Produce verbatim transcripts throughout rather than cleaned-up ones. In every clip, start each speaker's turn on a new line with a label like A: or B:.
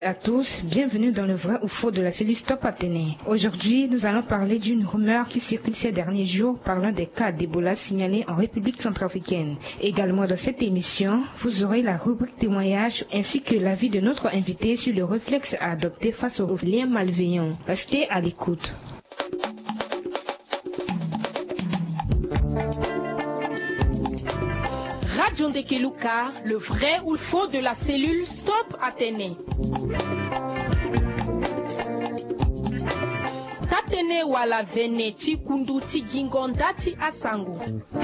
A: À tous, bienvenue dans le vrai ou faux de la cellule Stop Athénée. Aujourd'hui, nous allons parler d'une rumeur qui circule ces derniers jours parlant des cas d'Ebola signalés en République centrafricaine. Également dans cette émission, vous aurez la rubrique témoignages ainsi que l'avis de notre invité sur le réflexe à adopter face aux liens malveillants. Restez à l'écoute.
B: Radio Ndekeluka, le vrai ou le faux de la cellule Stop Athénée. Tatene wala vene ti kundu ti gingondati asangu.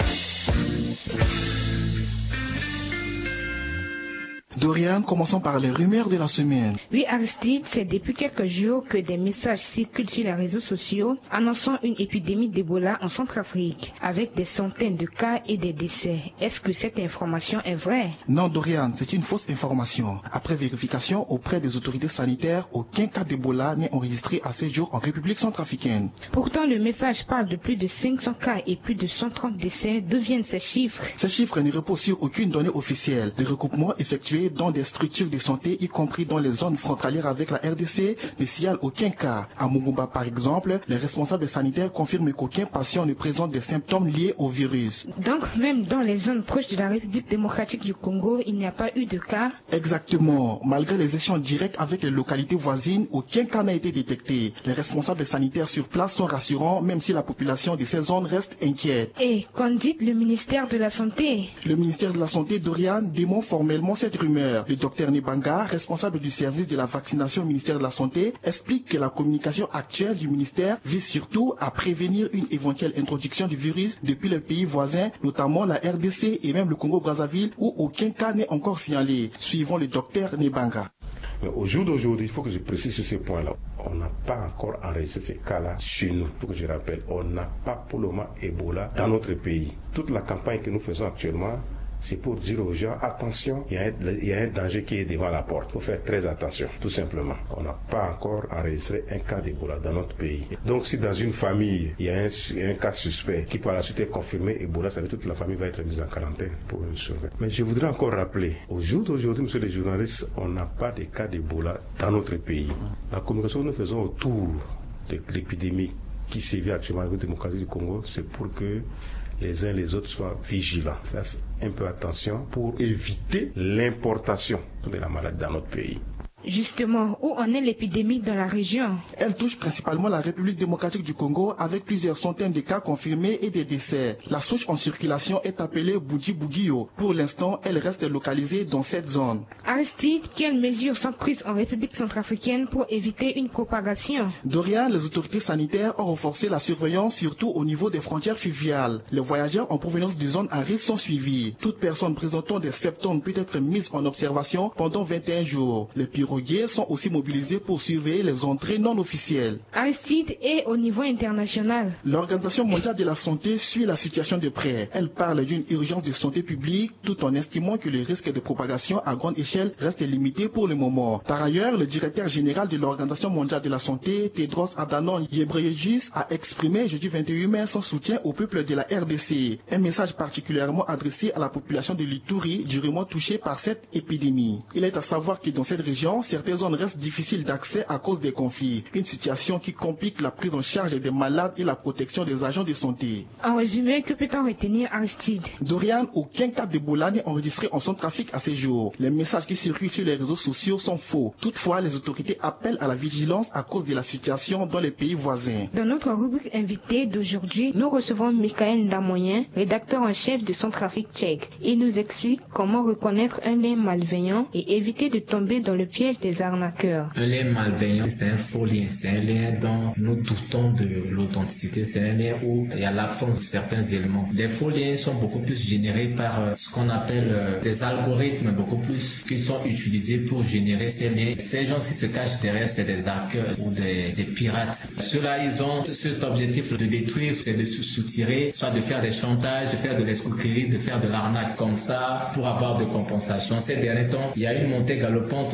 C: Dorian, commençons par les rumeurs de la semaine.
A: Oui, Aristide, c'est depuis quelques jours que des messages circulent sur les réseaux sociaux annonçant une épidémie d'Ebola en Centrafrique, avec des centaines de cas et des décès. Est-ce que cette information est vraie?
C: Non, Dorian, c'est une fausse information. Après vérification auprès des autorités sanitaires, aucun cas d'Ebola n'est enregistré à ce jour en République centrafricaine.
A: Pourtant, le message parle de plus de cinq cents cas et plus de cent trente décès. D'où viennent ces chiffres?
C: Ces chiffres ne reposent sur aucune donnée officielle. Les recoupements effectués dans des structures de santé, y compris dans les zones frontalières avec la R D C, ne signalent aucun cas. À Mugumba, par exemple, les responsables sanitaires confirment qu'aucun patient ne présente des symptômes liés au virus.
A: Donc, même dans les zones proches de la République démocratique du Congo, il n'y a pas eu de cas?
C: Exactement. Malgré les échanges directs avec les localités voisines, aucun cas n'a été détecté. Les responsables sanitaires sur place sont rassurants, même si la population de ces zones reste inquiète.
A: Et qu'en dit le ministère de la Santé?
C: Le ministère de la Santé, Dorian, dément formellement cette rumeur. Le docteur Nebanga, responsable du service de la vaccination au ministère de la Santé, explique que la communication actuelle du ministère vise surtout à prévenir une éventuelle introduction du virus depuis les pays voisins, notamment la R D C et même le Congo-Brazzaville, où aucun cas n'est encore signalé. Suivons le docteur Nebanga.
D: Mais au jour d'aujourd'hui, il faut que je précise sur ce point-là. On n'a pas encore enregistré ces cas-là chez nous. Il faut que je rappelle, on n'a pas pour le moment Ebola dans notre pays. Toute la campagne que nous faisons actuellement, c'est pour dire aux gens, attention, il y, a un, il y a un danger qui est devant la porte. Il faut faire très attention, tout simplement. On n'a pas encore enregistré un cas d'Ebola dans notre pays. Donc si dans une famille, il y a un, un cas suspect qui par la suite est confirmé Ebola, ça veut dire que toute la famille va être mise en quarantaine pour une surveillance. Mais je voudrais encore rappeler, au jour d'aujourd'hui, monsieur les journalistes, on n'a pas de cas d'Ebola dans notre pays. La communication que nous faisons autour de l'épidémie qui sévit actuellement en République démocratique du Congo, c'est pour que les uns les autres soient vigilants, fassent un peu attention pour éviter l'importation de la maladie dans notre pays.
A: Justement, où en est l'épidémie dans la région?
C: Elle touche principalement la République démocratique du Congo avec plusieurs centaines de cas confirmés et des décès. La souche en circulation est appelée Boudji-Bougio. Pour l'instant, elle reste localisée dans cette zone.
A: Aristide, quelles mesures sont prises en République centrafricaine pour éviter une propagation?
C: Dorian, les autorités sanitaires ont renforcé la surveillance surtout au niveau des frontières fluviales. Les voyageurs en provenance des zones à risque sont suivis. Toute personne présentant des symptômes peut être mise en observation pendant vingt et un jours. Les piroguiers sont aussi mobilisés pour surveiller les entrées non officielles.
A: Aristide, et au niveau international?
C: L'Organisation mondiale de la santé suit la situation de près. Elle parle d'une urgence de santé publique tout en estimant que les risques de propagation à grande échelle restent limités pour le moment. Par ailleurs, le directeur général de l'Organisation mondiale de la santé, Tedros Adhanom Ghebreyesus, a exprimé jeudi vingt et un mai son soutien au peuple de la R D C. Un message particulièrement adressé à la population de l'Ituri, durement touchée par cette épidémie. Il est à savoir que dans cette région, certaines zones restent difficiles d'accès à cause des conflits. Une situation qui complique la prise en charge des malades et la protection des agents de santé.
A: En résumé, que peut-on retenir, Aristide?
C: Dorian, aucun cas d'Ebola n'est enregistré en Centrafrique à ce jour. Les messages qui circulent sur les réseaux sociaux sont faux. Toutefois, les autorités appellent à la vigilance à cause de la situation dans les pays voisins.
A: Dans notre rubrique invité d'aujourd'hui, nous recevons Michael Ndamoyen, rédacteur en chef de Centrafrique tchèque. Il nous explique comment reconnaître un lien malveillant et éviter de tomber dans le piège des arnaqueurs.
E: Un lien malveillant, c'est un faux lien. C'est un lien dont nous doutons de l'authenticité. C'est un lien où il y a l'absence de certains éléments. Les faux liens sont beaucoup plus générés par euh, ce qu'on appelle euh, des algorithmes, beaucoup plus qui sont utilisés pour générer ces liens. Ces gens qui se cachent derrière, c'est des hackers ou des, des pirates. Ceux-là, ils ont cet objectif de détruire, c'est de se soutirer, soit de faire des chantages, de faire de l'escroquerie, de faire de l'arnaque comme ça pour avoir de compensation. Ces derniers temps, il y a une montée galopante où on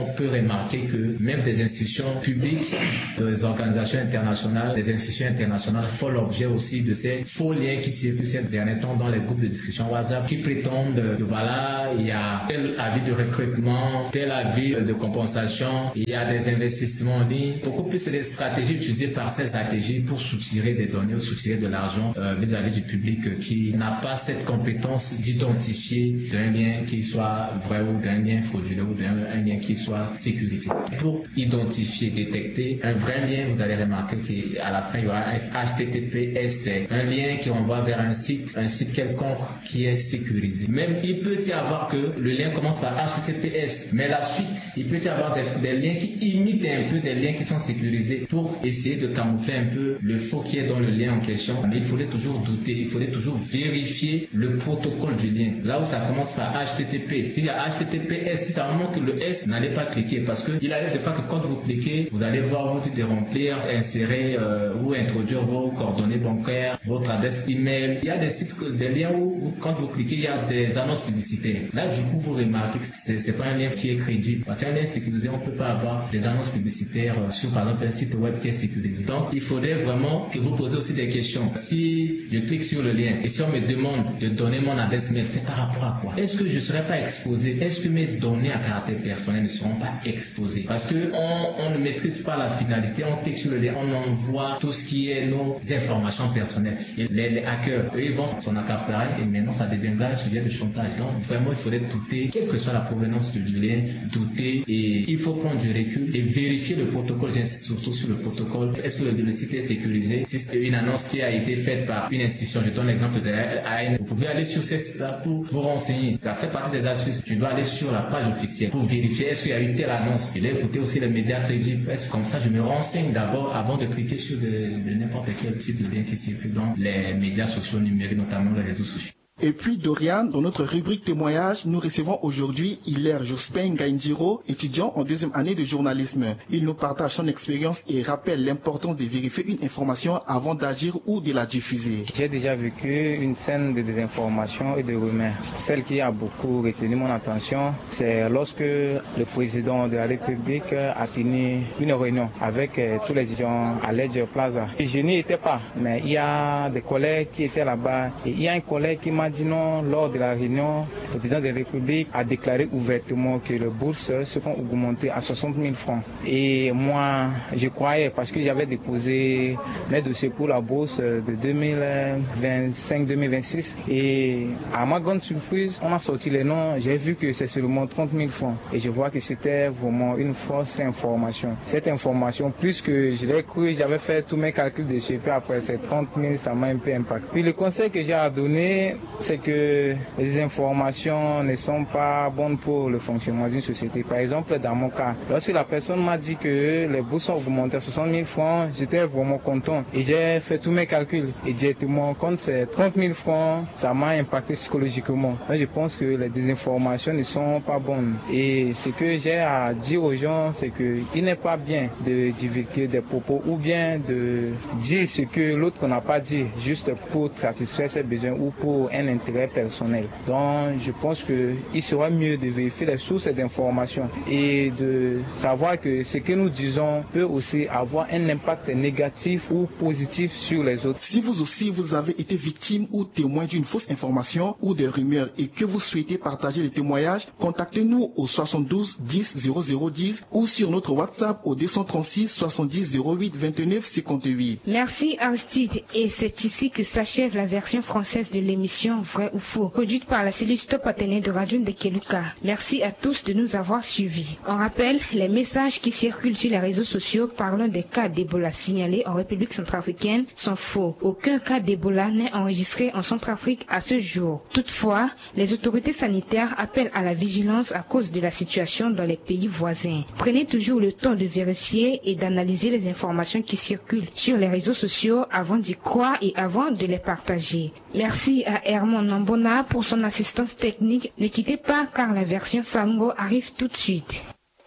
E: on peut remarquer que même des institutions publiques, des organisations internationales, des institutions internationales font l'objet aussi de ces faux liens qui circulent ces derniers temps dans les groupes de discussion WhatsApp qui prétendent que voilà, il y a tel avis de recrutement, tel avis de compensation, il y a des investissements en ligne. Beaucoup plus des stratégies utilisées par ces stratégies pour soutirer des données ou soutirer de l'argent euh, vis-à-vis du public euh, qui n'a pas cette compétence d'identifier d'un lien qui soit vrai ou d'un lien frauduleux ou d'un lien qui soit sécurisé. Pour identifier, détecter un vrai lien, vous allez remarquer qu'à la fin, il y aura un H T T P S, c'est un lien qui renvoie vers un site, un site quelconque qui est sécurisé. Même il peut y avoir que le lien commence par H T T P S, mais la suite, il peut y avoir des, des liens qui imitent un peu des liens qui sont sécurisés pour essayer de camoufler un peu le faux qui est dans le lien en question. Mais il faudrait toujours douter, il faudrait toujours vérifier le protocole du lien. Là où ça commence par H T T P, s'il y a H T T P S, si ça remonte que le S, n'allez pas cliquer parce que il arrive des fois que quand vous cliquez, vous allez voir vous dit de remplir, insérer euh, ou introduire vos coordonnées bancaires, votre adresse email. Il y a des sites, des liens où quand vous cliquez, il y a des annonces publicitaires. Là, du coup, vous remarquez que c'est, c'est pas un lien qui est crédible. Parce qu'un lien sécurisé, on peut pas avoir des annonces publicitaires sur, par exemple, un site web qui est sécurisé. Donc, il faudrait vraiment que vous posez aussi des questions. Si je clique sur le lien et si on me demande de donner mon adresse mail, c'est par rapport à quoi? Est-ce que je serai pas exposé? Est-ce que mes données à caractère personnel ne seront pas exposées? Parce que on, on ne maîtrise pas la finalité. On clique sur le lien, on envoie tout ce qui est nos informations personnelles. Et les, les hackers, eux, ils vont sur son appareil et maintenant ça deviendra un sujet de chantage. Donc vraiment, il faudrait douter, quelle que soit la provenance du lien, douter et il faut prendre du recul et vérifier le protocole. J'insiste surtout sur le protocole. Est-ce que le, le site est sécurisé? Si c'est une annonce qui a été faite par une institution, je donne l'exemple de A N, vous pouvez aller sur ces sites-là pour vous renseigner. Ça fait partie des astuces. Tu dois aller sur la page officielle pour vérifier est-ce qu'il y a eu telle annonce. Je vais écouter aussi les médias crédibles. Est-ce comme ça, je me renseigne d'abord avant de cliquer sur de, de n'importe quel type de lien qui circule dans les médias sociaux numériques, notamment les réseaux sociaux.
C: Et puis Dorian, dans notre rubrique témoignage, nous recevons aujourd'hui Hilaire Jospin Gaindiro, étudiant en deuxième année de journalisme. Il nous partage son expérience et rappelle l'importance de vérifier une information avant d'agir ou de la diffuser.
F: J'ai déjà vécu une scène de désinformation et de rumeurs. Celle qui a beaucoup retenu mon attention, c'est lorsque le président de la République a tenu une réunion avec tous les étudiants à l'Edge Plaza. Et je n'y étais pas, mais il y a des collègues qui étaient là-bas et il y a un collègue qui m'a dit non, lors de la réunion, le président de la République a déclaré ouvertement que les bourses seront augmentées à soixante mille francs. Et moi, je croyais parce que j'avais déposé mes dossiers pour la bourse de deux mille vingt-cinq deux mille vingt-six et à ma grande surprise, on a sorti les noms, j'ai vu que c'est seulement trente mille francs et je vois que c'était vraiment une fausse information. Cette information, plus que je l'ai cru, j'avais fait tous mes calculs dessus, puis après ces trente mille, ça m'a un peu impacté. Puis le conseil que j'ai à donner, c'est que les informations ne sont pas bonnes pour le fonctionnement d'une société. Par exemple, dans mon cas, lorsque la personne m'a dit que les bourses ont augmenté à soixante mille francs, j'étais vraiment content et j'ai fait tous mes calculs. Et directement, quand c'est trente mille francs, ça m'a impacté psychologiquement. Moi, je pense que les désinformations ne sont pas bonnes. Et ce que j'ai à dire aux gens, c'est qu'il n'est pas bien de divulguer des propos ou bien de dire ce que l'autre n'a pas dit, juste pour satisfaire ses besoins ou pour un intérêt personnel. Donc, je pense qu'il sera mieux de vérifier les sources d'informations et de savoir que ce que nous disons peut aussi avoir un impact négatif ou positif sur les autres.
C: Si vous aussi vous avez été victime ou témoin d'une fausse information ou des rumeurs et que vous souhaitez partager les témoignages, contactez-nous au soixante-douze dix zéro zéro dix ou sur notre WhatsApp au deux cent trente-six soixante-dix zéro huit vingt-neuf cinquante-huit.
A: Merci Aristide, et c'est ici que s'achève la version française de l'émission Vrai ou Faux, produite par la cellule Stop Athénée de Radio Ndekeluka. Merci à tous de nous avoir suivis. On rappelle, les messages qui circulent sur les réseaux sociaux parlant des cas d'Ebola signalés en République centrafricaine sont faux. Aucun cas d'Ebola n'est enregistré en Centrafrique à ce jour. Toutefois, les autorités sanitaires appellent à la vigilance à cause de la situation dans les pays voisins. Prenez toujours le temps de vérifier et d'analyser les informations qui circulent sur les réseaux sociaux avant d'y croire et avant de les partager. Merci à Hermon Nambona pour son assistance technique. Ne quittez pas car la version Sango arrive tout de suite.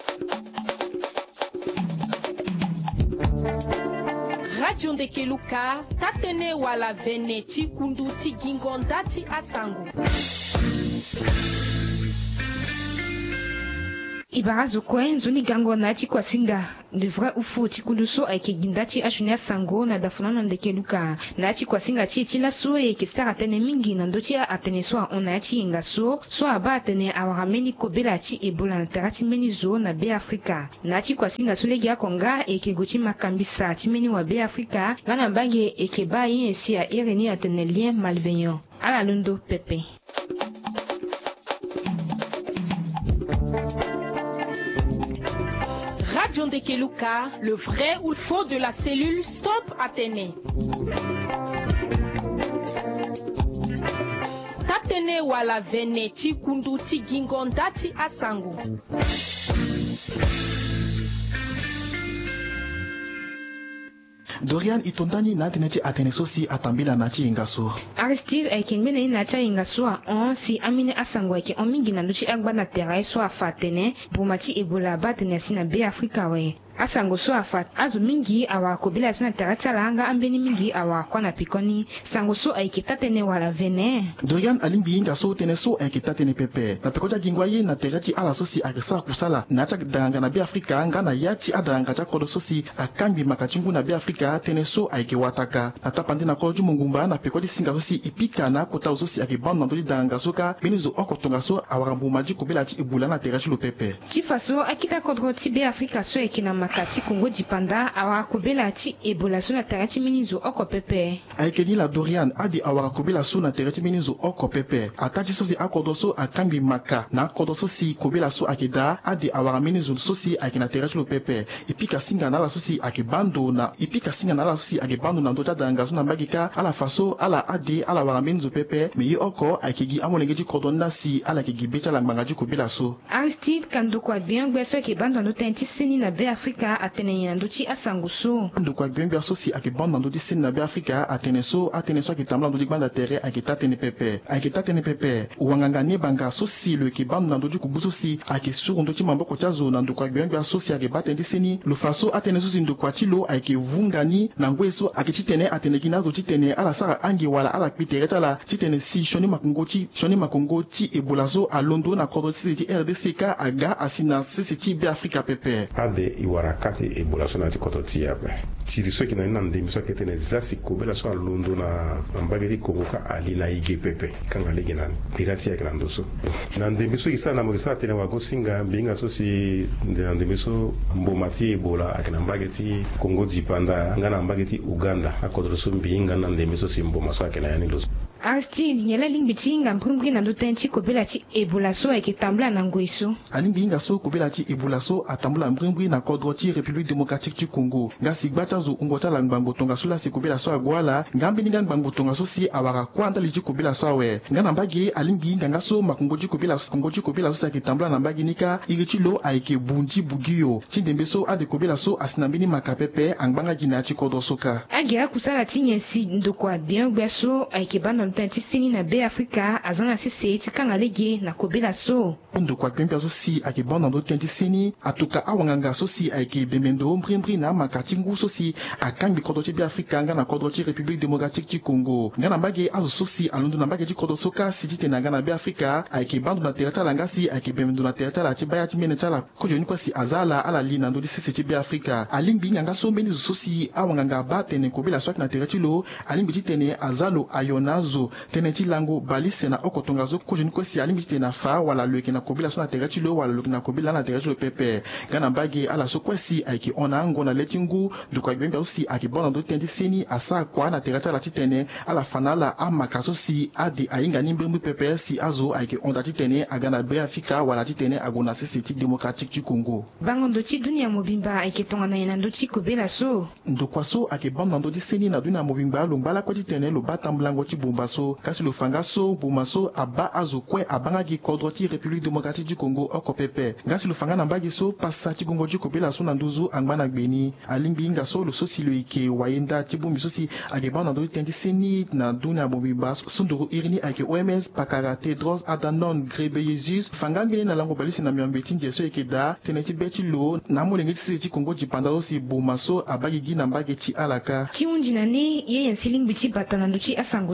B: Radio Ndekeluka, tatene wala vene chikundu tigingondati asango.
A: Ibarazo kwen zoni gango na chi kwa singa le vrai ou faux chi kuluso ay ke gindachi ashunia sango na dafunano ndeke luka na chi kwa singa chi chila so e ke sara tene mingi na ndochi atene so ona chi inga so so aba atene awarameni kobela chi ebola na tarati meni zo na be Afrika na chi kwa singa so legi akonga e ke gochi makambisa chi meni wa be Afrika gana bange e ke ba yin esi a ireni atene lien malveillant ala lundo pepe.
B: Radio Ndekeluka, le vrai ou le faux de la cellule Stop Athénée. Tatene wala vene ti kundu ti gingonda ti asangu.
C: Dorian itondani na teneti atene sosi atambila na chi ingaso.
A: Aristide aikenbene na cha ingaso a on si amine asango ake omingi na nduchi agba na terai so afatene bumati ebola batene sina be Afrika we. Asango so afat azu mingi awa kobila so na tarata langa ambeni mingi awa kwa na pikoni sango so aikitatene wala vene.
C: Dorian alimbi ingaso tene so aikitatene pepe. Na pekoja gingwaye na terati ala sosi agesa kusala na cha danga na be Afrika nga na yachi adanga cha kodo sosi akambi makachingu na be Afrika tene so aike wataka na tapandi na koju mungumba na pekodi singa sosi ipika na kota sosi ake bando na doli danga soka benizo okotonga so awarambu maji kobela chi ibula na terati lo pepe.
A: Chifaso akita kodro ti be Afrika so ekina makati Kongo dipanda awa kobela ti ebola so na terati menizo oko pepe.
C: Aikeni la Dorian adi awara kobela so na terati menizo oko pepe. Atachi sosi akodo so akambi maka na kodo sosi kobela so akeda adi awara menizo sosi ake na terati lo pepe. Ipika singa na la sosi ake bando na ipika singa na la sosi ake bando na ndota danga so na mbagika ala faso ala adi ala wara menizo pepe me ye oko akegi amonengeji kodo nasi ala kegi becha la mbangaji kobela so.
A: Aristide kandoko bien gbeso ake bando no tenti sini na be Afrika atene yanduchi asanguso.
C: Ndoko bien sosi ake bando no sini na be Afrika atene so atene so ake tamla ndo banda tere ake tatene pepe. Ake tatene pepe wanganga ne banga sosi le ke bando ndo kubuso si ake suru ndo chimambo ko chazo na ndoko bien sosi ake batende sini lo faso atene sosi ndo kwachilo ake vungani na ngweso ake chitene atene ginazo chitene ala sara angi wala ala pitere chala chitene si shoni makongochi shoni makongochi ebolazo alondo na kodo si ti R D C ka aga asina si ti be Afrika pepe.
D: Ade iwarakati ebola so na ti koto ti yabe chiri so kina na ndemi so ketene zasi kobela so alondo na mbageti kokoka ali na ige pepe kanga legi na pirati ya kina ndoso na ndemi so isa na mo isa tene wa gosinga binga so si na ndemi so mbomati ebola akina mbageti Kongo dipanda ngana mbageti Uganda akodro so mbinga na ndemi so si mboma so akina yani loso.
A: Aristide yela limbi chinga mprimbi na ndotenti kobela ti ebola so eke tambla na ngoiso.
C: Alimbi inga so kobela ti ebola so atambla mprimbi na kodro ti République démocratique du Congo. Ngasi gbata zo ungota la ngbango tonga so la si kobela so agwala ngambi ninga ngbango tonga so si awara kwanda liji kobela so we. Ngana mbagi alimbi inga so makongo ji kobela so kongo ji kobela so eke tambla na mbagi nika irechilo aike bunji bugiyo. Chindembe so ade kobela so asinambini makapepe angbanga gina ti kodro soka.
A: Agira kusala ti nyensi ndokwa bien gbeso aike bando tenti sini na be Afrika azana sisi ti kanga legi na kobela so.
C: Ndo kwa kempia so si ake bando ndo tenti sini atuka awanganga so si ake bemendo mbrimbri na makati ngu so si akangi kodo ti be Afrika nga na kodo ti République démocratique du Congo. Nga na mbage azo so si alondo na mbage ti kodo soka si ti tena nga na be Afrika ake bando na terata la nga si ake bemendo na terata la ti baya ti mene chala kojo ni kwa si azala ala li na ndo di sisi ti be Afrika. Alimbi nga so mbeni so si awanganga ba tene kobela so na terati lo alimbi ti tene azalo ayonazo teneti lango balise na okotonga zo ko jeni ko si alimbi tena fa wala leki na kobila so na terati lo wala leki na kobila na terati lo pepe gana mbagi ala so kwesi aiki ona ngo na letingu duka gbembe aussi aki bona do tendi sini asa kwa na terati la titene ala fanala amaka so si adi ainga nimbe mu pepe si azo aiki onda titene agana be Afrika wala titene agona sisi démocratique du Congo
A: bangondo ti dunia mobimba aiki tonga na ina ndo ti kobila so
C: ndo kwaso aki bona ndo di sini na dunia mobimba lo mbala ko titene lo batamblango ti bomba so kasi lo fanga so bumaso aba azo kwe abanga gi kodro ti République démocratique du Congo oko pepe ngasi lo fanga na mbagi so passa ti gongo ji kobela so na nduzu angmana gbeni alimbi inga so lo so si lo ike wayenda ti bumbi so si ageba na do tendi seni na dunia mobimba so ndoro irini ake O M S pakara Tedros Adhanom Ghebreyesus fanga ngeni na lango balisi na miambe ti nje so eke da teneti beti lo na molenge ti ti Congo dipanda so si bumaso abagi gi na mbagi ti alaka
A: ti unji na ne ye yensiling biti batana ndo ti asango so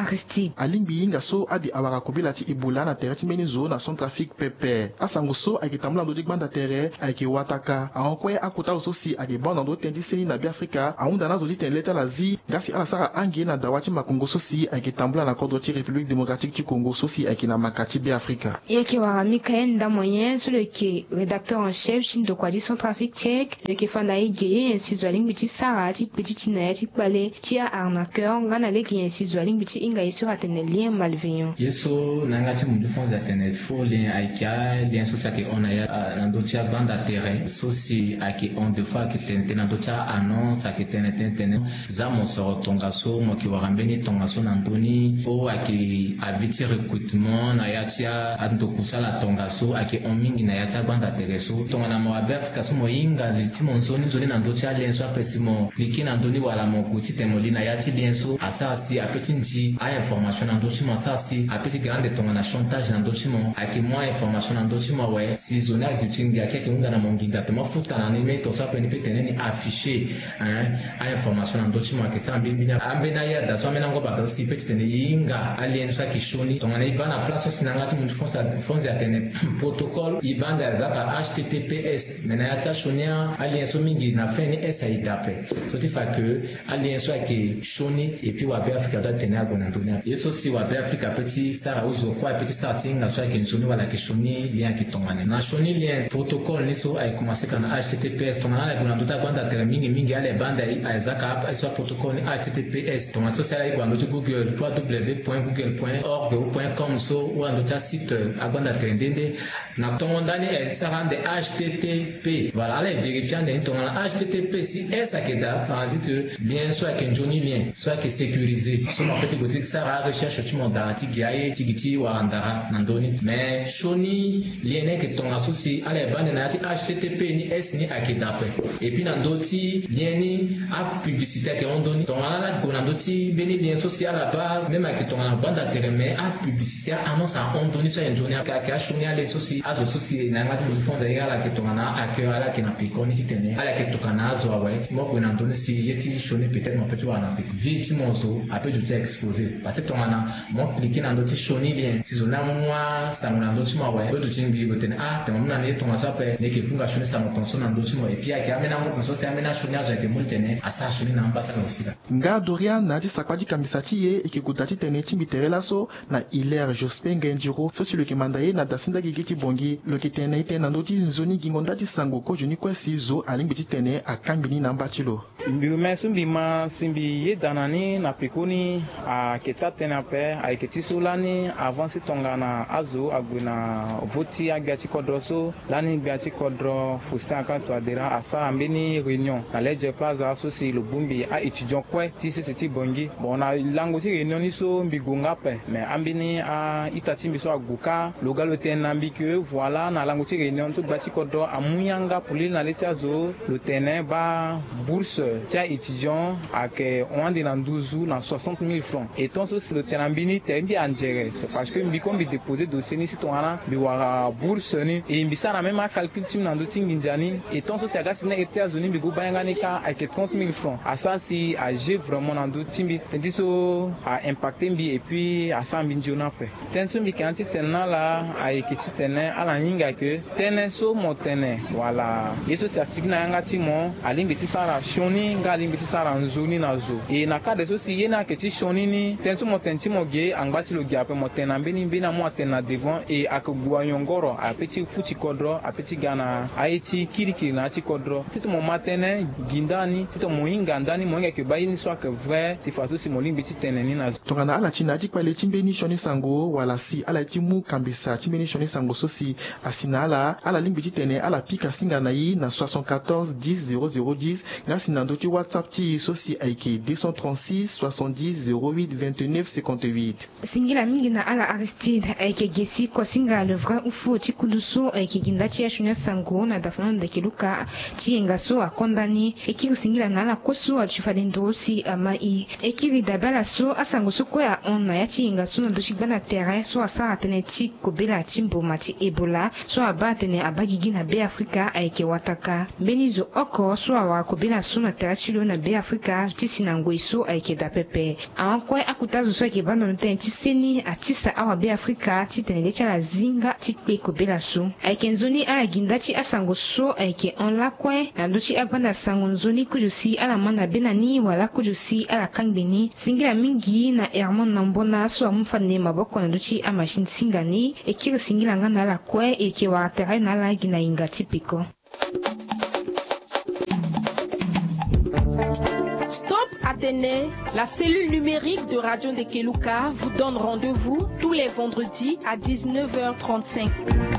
A: Aristide.
C: Alimbi inga so adi awara kobila ti Ebola na tere ti mbeni zo na Centrafrique pepe. Asango so ayeke tambula ndo dik banda tere ayeke wataka. Aonkwe akuta oso si ayeke banda ndo tendi seni na Biafrika. Aunda na zo di ten leta la zi ngasi ala sara ange na dawa ti makongo so si ayeke tambula na kodro ti République démocratique ti Congo so si ayeke na maka ti Biafrika.
A: Yeke wara Mikael Ndamoyen so le ke rédacteur en chef ti ndokua di Centrafrique tchèque le ke fanda e geye yensi zo alingbi ti sara ti kpe ti tinaya ti kpale ti a arnaqueur nga na lege yensi zo alingbi ti hinga ye so atene lien malveillant.
E: Yeso nanga ti mundu fonzi atene fo lien ayeke a lien so si ayeke ona ya na ndö ti agbanda tere so si ayeke on de fois ayeke tene tene na ndö ti annonce ayeke tene tene tene za mo soro tongaso mo yeke wara mbeni tongaso na ndöni o ayeke avi ti recrutement na ya ti andoko ti ala tongaso ayeke on mingi na ya ti agbanda tere so tongana mo abiafrika so mo hinga li ti mo nzoni nzoni na ndö ti alien so ape si mo li ki na ndöni wala mo gu ti tene mo li na ya ti lien so asara si apeut ti nzi ainformation na ndö ti mo asara si apeut ti grande tongana chantage na ndö ti mo ayeke mu ainformation na ndö ti mo awe si zo ni agu ti ngi ayeke yeke hunda na mo nginga tongana futa na ni mei toso ape ni peut tene ni affiché ainformation na ndö ti mo ayeke sara mbeni mbeni ambeni aya da so ambeni ango bato si peut tene e hinga alien so ayeke shoni tongana e ba na place so si na nga ti mundu fonzi atene protocole e ba nga za ka H T T P S me na ya ti ashoni alien so mingi na fe ni s aye dape so ti fa yeke alien so ayeke shoni e puis wabiafrika do atene ague na ndöni ape ye so si wabiafrika peut ti sara uzo kuâ e peut ti sara ti hinga so ayeke nzoni wala ayeke shoni lien ayeke tongana na shoni lien protocole ni so ayeke commencé ka na H T T P S tongana ala yeke na ndö ti agbanda tere mingi mingi ala e banda aye za ka so protocole ni H T T P S tongana so si ala yeke wandö ti Google w w w point google point org ou point com so wandö ti asite agbanda tere ndende na tongo ndani e sara ande H T T P voilà ala e vérifie ande ni tongana H T T P si s ayeke da ça veut dire que lien so ayeke nzoni lien so ayeke sécurisé so mo peut ti gue ti sara recherche ti mo dara ti gi aye ti gi ti wara ndara na ndöni mais shoni lien ni ayeke tongana so si ala e bande na ya ti H T T P ni s ni ayeke dape et puis na ndö ti lien ni apublicité ayeke hondöni tongana ala gue na ndö ti mbeni lien so si ala ba même ayeke tongana banda tere mais apublicité annonce ahondöni so aye nzoni ayeke ashoni ale so si azo so si na nga ti mundu fonzi aye ala yeke tongana accueil ala yeke na pikoni ti tene ala yeke tongana azo awe mo gue na ndöni si ye ti shoni peut-être mo peut ti wara na te vi ti mo zo apeut zo ti exposé parce que tongana mo kliki na ndö ti shoni lien si zo ni amû asango na ndö ti mo awe apeut zo ti ngi gue tene ah tene mû na ni e tongaso ape ni yeke vunga shoni sango tongaso na ndö ti mo et puis ayeke ambeni ango tongaso si ambeni ashoni azo ayeke mu tene asara shoni na ambata na aussi la
C: nga dorian na ti sakua ti kambisa ti ye e yeke gue da ti tene ti mbi tere laso na hilaire jospin ngendiro so si lo yeke manda ye na dasinda gi gi ti bongi lo yeke tene e tënë na ndö ti nzoni gingo nda ti sango kozo ni kue si zo alingbi ti tene akangbi ni na ambâ ti lo
F: mbi me so mbi ma si mbi ye dana ni na pikoni ayeke ta tënë ape ayeke ti so lani avant si tongana azo ague na vo ti agbia ti kodro so lani gbia ti kodro faustin akanto adera asara mbeni réunion na ledje plaza so si lo bungbi aétudiant kue ti sese ti bongi bon na lango ti réunion ni so mbi gue nga ape me ambeni aita ti mbi so ague ka lo ga lo tene na mbi yeke voilà na lango ti réunion so gbia ti kodro amû yanga pour lili na le ti azo lo tene ba bourse ti aétudiant ayeke hongandi na nduzu na soixante mille francs et tonso si lo tene na mbi ni tere mbi andere c'est parce que mbi ko mbi déposé dossier ni si tongana mbi wara bourse ni e mbi sara même acalcul ti na ndö ti ngindia ni e tonso si aga si ni ayeke ti azo ni mbi go ba yanga ni ka ayeke trente mille francs asara si age vraiment na ndö ti mbi tene ti so aimpacté mbi et puis asara mbi nzio ni ape tënë so mbi yeke na ti tene ni ala ayeke ti tene ala hinga yeke tënë so mo tene wala ye so si asigi na yanga ti mo alingbi ti sara shoni nga alingbi ti sara nzoni na zo e na kade so si ye ni ayeke ti shoni ni tënë so mo tene ti mo gie angba ti lo gie ape mo tene na mbeni mbeni amû atene na devant e ayeke gue ayongoro apeut ti fu ti kodro apeut ti ga na aye ti kirikiri na ya ti kodro ti tomo ma tënë gi ndani ti tomo hinga ndani mo hinga yeke ba ye ni so ayeke vrai ti fa so si mo lingbi ti tene ni na zo
C: tongana ala ti na ti kpale ti mbeni shoni sango wala si ala ti mu kambisa ti mbeni shoni sango so si asi na ala ala lingbi ti tene ala pika singa na ye na soixante-quatorze dix zéro zéro dix nga si na ndö ti whatsapp ti ye so si ayeke deux cent trente-six soixante-dix zéro huit vingt-neuf cinquante-huit
A: singila mingi na ala Aristide ayeke ge si kue singa le vrai ou faux ti kundu so ayeke gi nda ti ashoni asango na dafana na ndeke luka ti yenga so akondani e kiri singila na ala kue so adi ti fade nduru si ama i e kiri dabe ala so asango so kue ahon na ya ti yenga so na ndö ti gbanda tere so asara atene ti kobela ti mbuma ti ebola so aba atene aba gi gi na Biafrika ayeke wataka mbeni zo oko so awara kobela so na tere ti lo na Biafrika ti si na ngoi so ayeke dapepe ahon kue akutazo so ke bando nten tiseni atisa awa be Afrika titenele cha la zinga titpe ko bela so aikenzoni ala gindati asango so aike on la kwen na ndochi agbanda sango nzoni kujusi ala mana benani wala kujusi ala kangbeni singira mingi na Hermon Nambona so amfane maboko na ndochi a machine singani ekiro singira ngana la kwen eke wa terrain na la gina inga tipiko.
B: Stop Athénée, la cellule numérique de Radio Ndekeluka vous donne rendez-vous tous les vendredis à dix-neuf heures trente-cinq.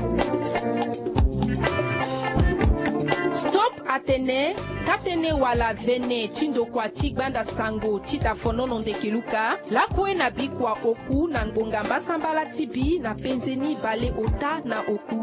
B: Stop Athénée, Tatene wala vene tindo kwa tigbanda sango tita fonono Ndekeluka, la kwe na bikwa oku na ngonga mbasambala tibi na penzeni bale ota na oku.